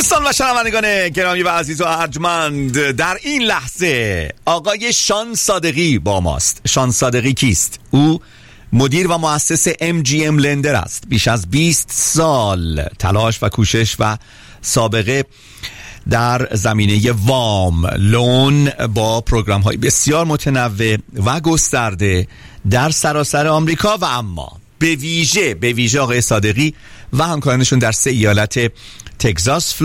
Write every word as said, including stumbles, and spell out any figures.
دوستان و شنوندگان گرامی و عزیز و ارجمند، در این لحظه آقای شان صادقی با ماست. شان صادقی کیست؟ او مدیر و مؤسس ام جی ام لندر است. بیش از بیست سال تلاش و کوشش و سابقه در زمینه وام لون با پروگرام های بسیار متنوع و گسترده در سراسر آمریکا و اما به ویژه به ویژه آقای صادقی و همکارانشون در سه ایالت تگزاس،